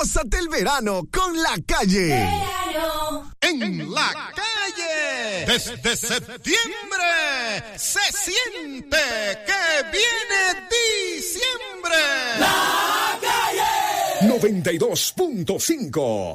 Gózate el verano con La Calle. Verano. En La Calle. Desde septiembre se siente que viene diciembre. La Calle 92.5.